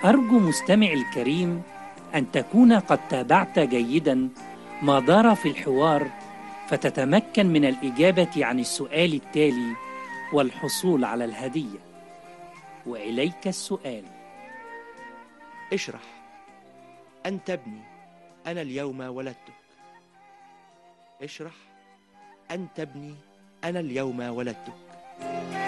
أرجو مستمعي الكريم أن تكون قد تابعت جيدا ما دار في الحوار، فتتمكن من الإجابة عن السؤال التالي والحصول على الهدية. وإليك السؤال: اشرح. أنت ابني، أنا اليوم ولدتك. اشرح. أنت ابني، أنا اليوم ولدتك.